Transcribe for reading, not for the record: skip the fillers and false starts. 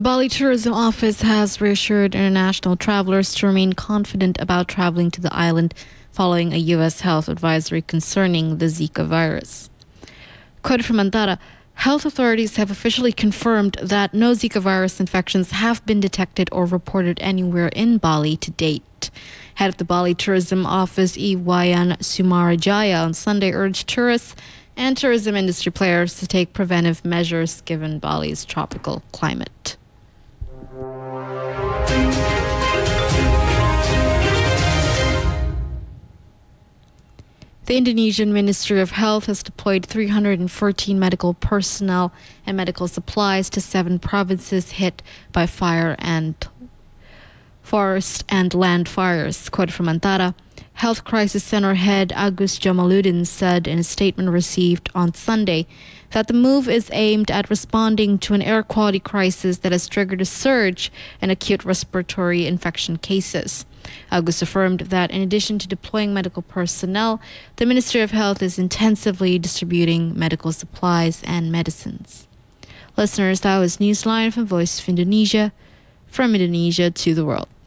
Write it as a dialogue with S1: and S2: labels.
S1: Bali Tourism Office has reassured international travelers to remain confident about traveling to the island following a U.S. health advisory concerning the Zika virus. Quote from Antara, health authorities have officially confirmed that no Zika virus infections have been detected or reported anywhere in Bali to date. Head of the Bali Tourism Office, Iwayan Sumarajaya, on Sunday urged tourists and tourism industry players to take preventive measures given Bali's tropical climate. The Indonesian Ministry of Health has deployed 314 medical personnel and medical supplies to 7 provinces hit by fire and forest and land fires. Quote from Antara, Health Crisis Center head Agus Jamaluddin said in a statement received on Sunday that the move is aimed at responding to an air quality crisis that has triggered a surge in acute respiratory infection cases. Agus affirmed that in addition to deploying medical personnel, the Ministry of Health is intensively distributing medical supplies and medicines. Listeners, that was Newsline from Voice of Indonesia, from Indonesia to the world.